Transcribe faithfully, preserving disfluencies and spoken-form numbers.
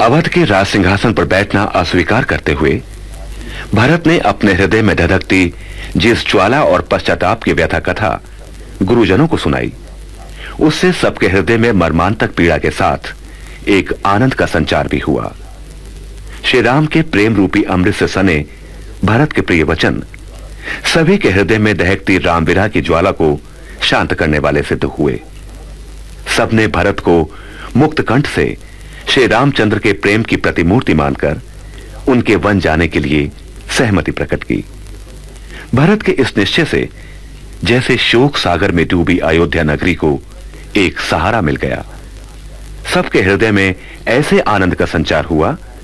अवध के राज सिंहासन पर बैठना अस्वीकार करते हुए भरत ने अपने हृदय में धधकती जिस ज्वाला और पश्चाताप की व्यथा कथा गुरुजनों को सुनाई, उससे सबके हृदय में मर्मांतक पीड़ा के साथ एक आनंद का संचार भी हुआ। श्री राम के प्रेम रूपी अमृत से सने भरत के प्रिय वचन सभी के हृदय में दहकती राम विरह की ज्वाला को शांत करने वाले सिद्ध हुए। सबने भरत को मुक्त कंठ से श्री रामचंद्र के प्रेम की प्रतिमूर्ति मानकर उनके वन जाने के लिए सहमति प्रकट की। भरत के इस निश्चय से जैसे शोक सागर में डूबी अयोध्या नगरी को एक सहारा मिल गया। सबके हृदय में ऐसे आनंद का संचार हुआ